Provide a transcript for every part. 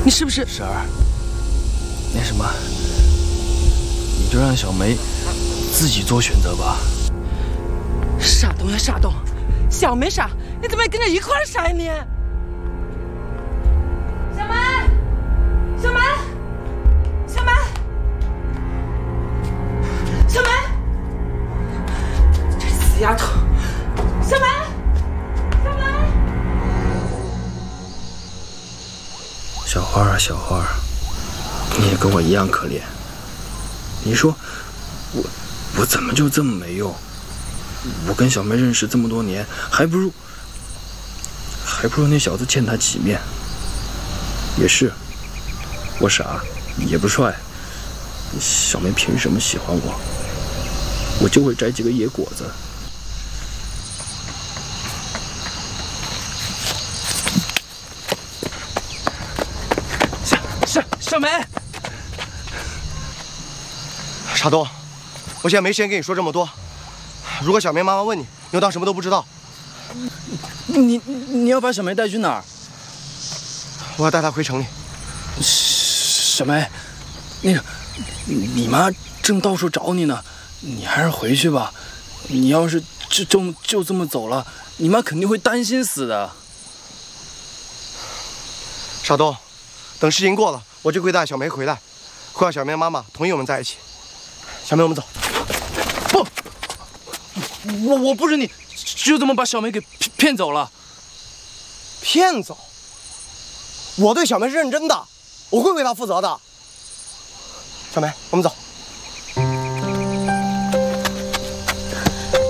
你是不是？ 婶儿，那什么，你就让小梅自己做选择吧。 傻东呀，傻东，小梅傻，你怎么也跟着一块儿傻呀你？小梅，小梅，小梅，小梅，这死丫头，小梅，小梅。 小花啊，小花，你也跟我一样可怜。你说我怎么就这么没用？我跟小梅认识这么多年，还不如那小子欠她几面。也是，我傻，也不帅，小梅凭什么喜欢我？我就会摘几个野果子。小梅， 傻东，我现在没时间跟你说这么多。如果小梅妈妈问你，你就当什么都不知道。 你要把小梅带去哪儿？ 我要带她回城里。 小梅，那个，你妈正到处找你呢，你还是回去吧。你要是就这么走了，你妈肯定会担心死的。 傻东，等事情过了，我就会带小梅回来，会让小梅妈妈同意我们在一起。小梅，我们走。 不，我不是你，就这么把小梅给骗走了。 骗走？我对小梅是认真的，我会为她负责的。小梅，我们走。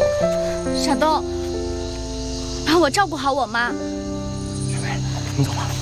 傻东，帮我照顾好我妈。 小梅，我们走吧。